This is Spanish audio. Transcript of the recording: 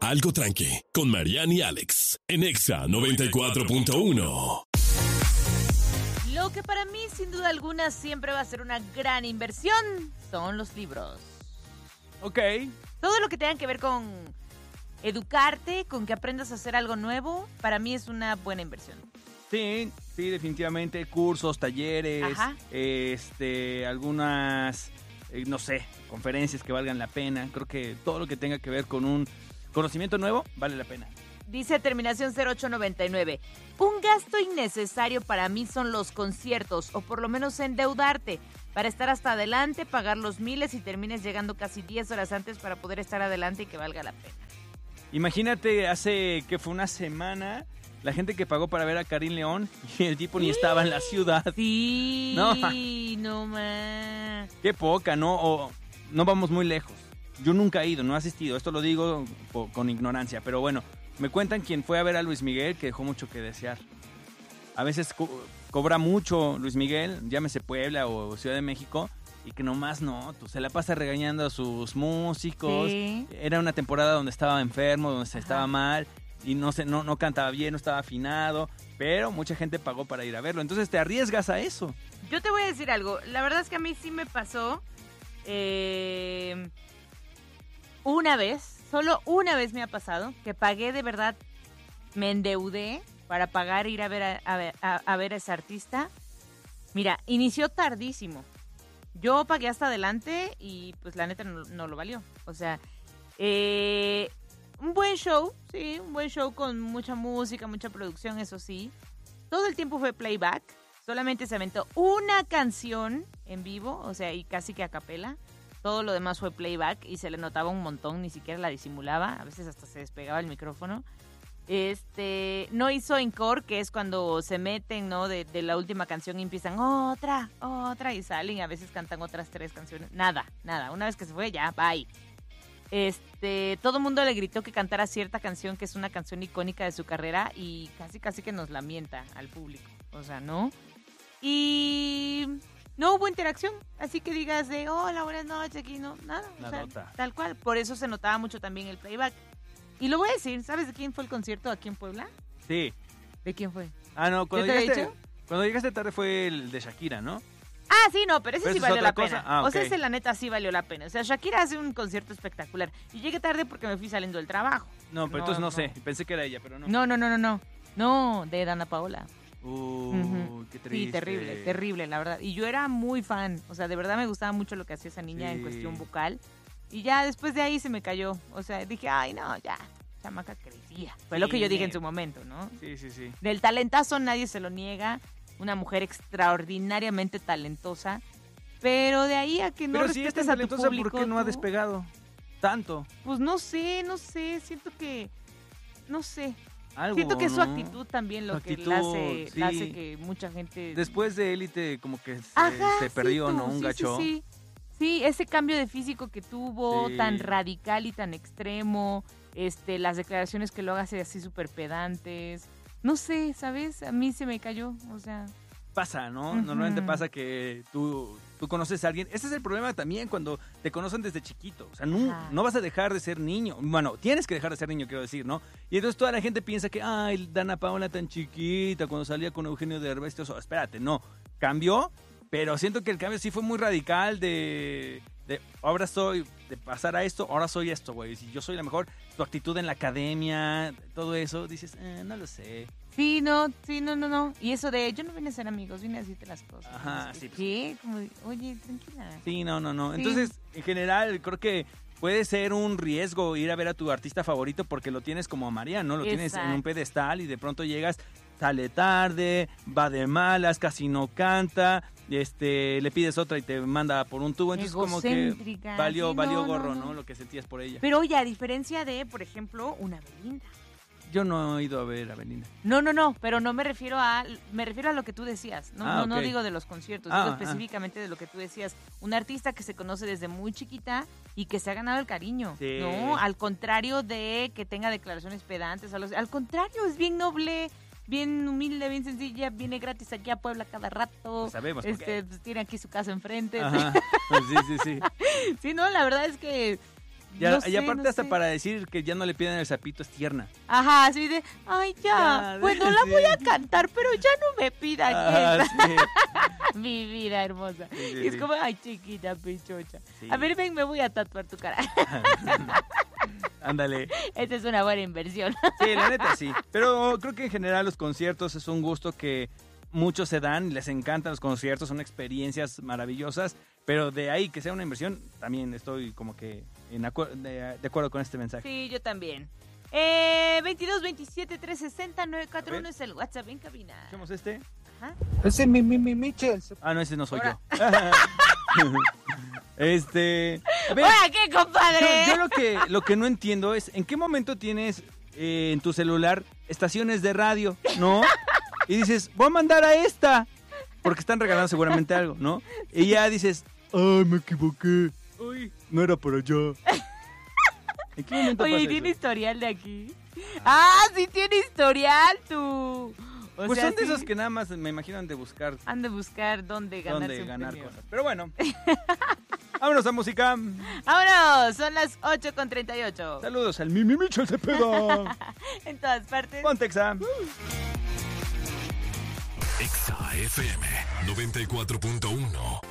Algo Tranqui, con Mariana y Alex, en Exa 94.1. Lo que para mí, sin duda alguna, siempre va a ser una gran inversión son los libros. Ok. Todo lo que tenga que ver con educarte, con que aprendas a hacer algo nuevo, para mí es una buena inversión. Sí, definitivamente. Cursos, talleres, Ajá. algunas, no sé, conferencias que valgan la pena. Creo que todo lo que tenga que ver con un conocimiento nuevo vale la pena. Dice terminación 0899. Un gasto innecesario para mí son los conciertos, o por lo menos endeudarte, para estar hasta adelante, pagar los miles y termines llegando casi 10 horas antes para poder estar adelante y que valga la pena. Imagínate, hace que fue una semana, la gente que pagó para ver a Karim León y el tipo ni estaba en la ciudad. Sí, No. no más. Qué poca, ¿no? O no vamos muy lejos. Yo nunca he ido, no he asistido. Esto lo digo con ignorancia, pero bueno, me cuentan quien fue a ver a Luis Miguel que dejó mucho que desear. A veces cobra mucho Luis Miguel, llámese Puebla o Ciudad de México, y que nomás no, se la pasa regañando a sus músicos. Sí. Era una temporada donde estaba enfermo, donde se estaba mal, y no cantaba bien, no estaba afinado, pero mucha gente pagó para ir a verlo. Entonces te arriesgas a eso. Yo te voy a decir algo. La verdad es que a mí sí me pasó una vez, solo una vez me ha pasado, que pagué de verdad, me endeudé para pagar ir a ver a ver a ese artista. Mira, inició tardísimo. Yo pagué hasta adelante y pues la neta no lo valió. O sea, un buen show, sí, un buen show con mucha música, mucha producción, eso sí. Todo el tiempo fue playback, solamente se aventó una canción en vivo, o sea, y casi que a capela. Todo lo demás fue playback y se le notaba un montón, ni siquiera la disimulaba, a veces hasta se despegaba el micrófono. No hizo encore, que es cuando se meten, ¿no? De la última canción y empiezan otra, y salen y a veces cantan otras 3 canciones. Nada. Una vez que se fue, ya, bye. Todo el mundo le gritó que cantara cierta canción, que es una canción icónica de su carrera, y casi que nos lamenta al público. O sea, ¿no? Y no hubo interacción, así que digas de hola, buenas noches, aquí no, nada. O sea, tal cual. Por eso se notaba mucho también el playback. Y lo voy a decir, ¿sabes de quién fue el concierto aquí en Puebla? Sí. ¿De quién fue? Ah, no, cuando ¿Ya te he dicho? llegaste tarde fue el de Shakira, ¿no? Ah, sí, no, pero ese sí ¿Pero valió es la otra pena. cosa? Ah, O sea, ok. ese la neta sí valió la pena. O sea, Shakira hace un concierto espectacular. Y llegué tarde porque me fui saliendo del trabajo. No, pero entonces no sé, pensé que era ella, pero no. No. No, de Dana Paola. Qué triste. Sí, terrible, la verdad. Y yo era muy fan. O sea, de verdad me gustaba mucho lo que hacía esa niña en cuestión vocal. Y ya después de ahí se me cayó. O sea, dije, ay, no, ya. Chamaca crecía. Fue lo que yo dije en su momento, ¿no? Sí. Del talentazo nadie se lo niega. Una mujer extraordinariamente talentosa. Pero de ahí a que no pero si es tan respetes a tu talentosa, público, ¿por qué no ha ¿tú? despegado tanto? Pues no sé. Siento que... No sé. Algo, Siento que es su ¿no? actitud también lo Su que actitud, la hace que mucha gente... Después de Élite como que Ajá, se perdió, sí, ¿no? Un gacho. Sí, ese cambio de físico que tuvo, Sí. tan radical y tan extremo, las declaraciones que luego hace así súper pedantes. No sé, ¿sabes? A mí se me cayó, o sea... Pasa, ¿no? Ujú. Normalmente pasa que tú conoces a alguien. Ese es el problema también cuando te conocen desde chiquito. O sea, no vas a dejar de ser niño. Bueno, tienes que dejar de ser niño, quiero decir, ¿no? Y entonces toda la gente piensa que, ay, Dana Paola tan chiquita, cuando salía con Eugenio Derbez, todo eso. Espérate, no. Cambió, pero siento que el cambio sí fue muy radical de ahora soy, de pasar a esto, ahora soy esto, güey. Si yo soy la mejor, tu actitud en la academia, todo eso, dices, no lo sé. Sí, no. Y eso de, yo no vine a ser amigos, vine a decirte las cosas. Ajá, sí. ¿Qué? Como, oye, tranquila. Sí, no. Sí. Entonces, en general, creo que puede ser un riesgo ir a ver a tu artista favorito porque lo tienes como a María, ¿no? Lo tienes en un pedestal y de pronto llegas, sale tarde, va de malas, casi no canta, le pides otra y te manda por un tubo. Entonces, como que valió gorro, ¿no? Lo que sentías por ella. Pero oye, a diferencia de, por ejemplo, una Belinda. Yo no he ido a ver a Belinda. No, pero no me refiero a lo que tú decías. No ok. digo de los conciertos, digo específicamente de lo que tú decías. Un artista que se conoce desde muy chiquita y que se ha ganado el cariño, Sí. ¿no? Al contrario de que tenga declaraciones pedantes, al contrario, es bien noble, bien humilde, bien sencilla, viene gratis aquí a Puebla cada rato. Pues sabemos por qué. Pues tiene aquí su casa enfrente. Ajá. Sí. Sí, no, la verdad es que Y aparte hasta para decir que ya no le piden el sapito es tierna. Ajá, así de, ay, ya, pues no la voy a cantar, pero ya no me pidan esa. Sí. Mi vida hermosa. Sí, sí, Y es sí. como, ay, chiquita, pichocha. Sí. A ver, ven, me voy a tatuar tu cara. Ándale. Esta es una buena inversión. Sí, la neta sí. Pero creo que en general los conciertos es un gusto que muchos se dan, les encantan los conciertos, son experiencias maravillosas, pero de ahí que sea una inversión, también estoy como que de acuerdo con este mensaje. Sí, yo también. 22 27 360 941 es el WhatsApp en cabina. ¿Escuchamos este? Ajá. Ese es mi Michel. Ah, no, ese no soy Ahora. yo. A ver, Hola, ¿qué, compadre? yo lo que no entiendo es en qué momento tienes en tu celular estaciones de radio, ¿no? Y dices, voy a mandar a esta, porque están regalando seguramente algo, ¿no? Y ya dices, ay, me equivoqué. Ay, no era por allá. ¿En qué momento Oye, pasa ¿y tiene eso? historial de aquí? Ah, sí tiene historial, tú. O Pues sea, son de sí, esos que nada más me imagino han de buscar han de buscar dónde ganarse dónde un ganar premio. cosas. Pero bueno, vámonos a música. Vámonos, son las 8:38. Saludos al Mimi Michel Cepeda. En todas partes. Pontexa. Exa FM 94.1.